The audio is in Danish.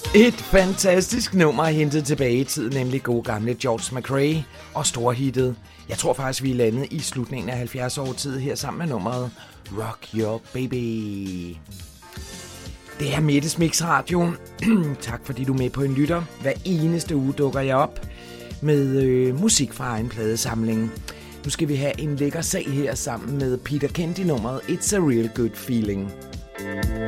Et fantastisk nummer hentet tilbage i tiden, nemlig gode gamle George McRae og storhittet. Jeg tror faktisk, vi er landet i slutningen af 70 år tid her sammen med nummeret Rock Your Baby. Det er Mettes Mix Radio. Tak fordi du er med på en lytter. Hver eneste uge dukker jeg op med musik fra en pladesamling. Nu skal vi have en lækker sag her sammen med Peter Kent i nummeret It's a Real Good Feeling.